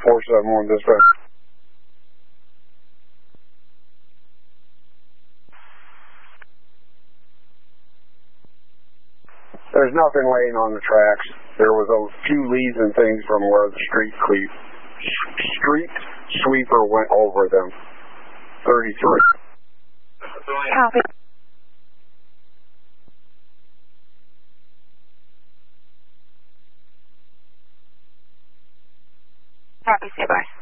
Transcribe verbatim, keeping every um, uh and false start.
four seven one dispatch. There's nothing laying on the tracks. There was a few leaves and things from where the street cleave, street sweeper went over them. thirty-three. Copy. Copy, stay by.